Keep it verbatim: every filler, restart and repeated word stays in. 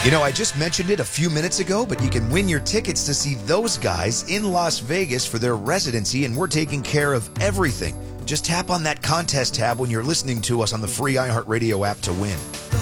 You know, I just mentioned it a few minutes ago, but you can win your tickets to see those guys in Las Vegas for their residency, and we're taking care of everything. Just tap on that contest tab when you're listening to us on the free iHeartRadio app to win.